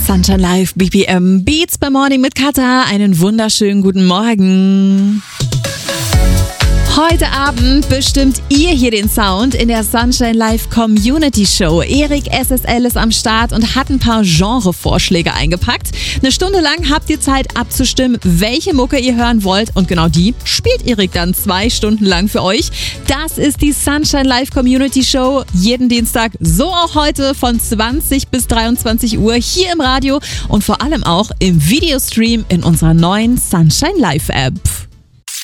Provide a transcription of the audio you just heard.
Sunshine Live, BPM Beats by Morning mit Katha. Einen wunderschönen guten Morgen. Heute Abend bestimmt ihr hier den Sound in der Sunshine Live Community Show. Erik SSL ist am Start und hat ein paar Genrevorschläge eingepackt. Eine Stunde lang habt ihr Zeit abzustimmen, welche Mucke ihr hören wollt. Und genau die spielt Erik dann 2 Stunden lang für euch. Das ist die Sunshine Live Community Show. Jeden Dienstag, so auch heute von 20 bis 23 Uhr hier im Radio und vor allem auch im Videostream in unserer neuen Sunshine Live App.